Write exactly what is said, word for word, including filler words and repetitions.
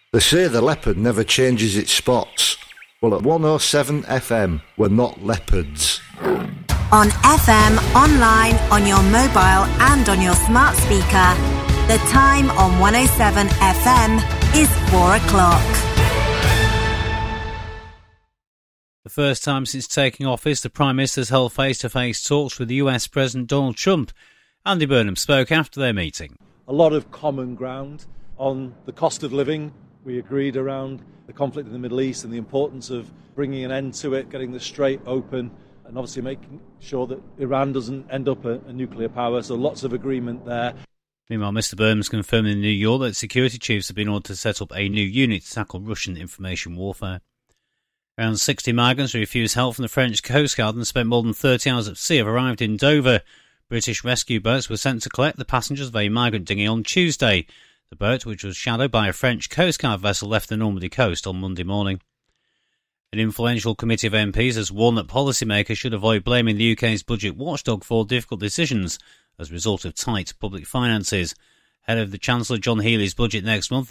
They say the leopard never changes its spots. Well, at one oh seven F M, we're not leopards. On F M, online, on your mobile and on your smart speaker, the time on one oh seven F M is four o'clock. The first time since taking office, the Prime Minister's held face-to-face talks with the U S President Donald Trump. Andy Burnham spoke after their meeting. A lot of common ground on the cost of living. We agreed around the conflict in the Middle East and the importance of bringing an end to it, getting the Strait open, and obviously making sure that Iran doesn't end up a, a nuclear power. So lots of agreement there. Meanwhile, Mr Burnham's confirmed in New York that security chiefs have been ordered to set up a new unit to tackle Russian information warfare. Around sixty migrants who refused help from the French Coast Guard and spent more than thirty hours at sea have arrived in Dover. British rescue boats were sent to collect the passengers of a migrant dinghy on Tuesday. The boat, which was shadowed by a French Coast Guard vessel, left the Normandy coast on Monday morning. An influential committee of M Ps has warned that policymakers should avoid blaming the U K's budget watchdog for difficult decisions as a result of tight public finances. Head of the Chancellor John Healey's budget next month,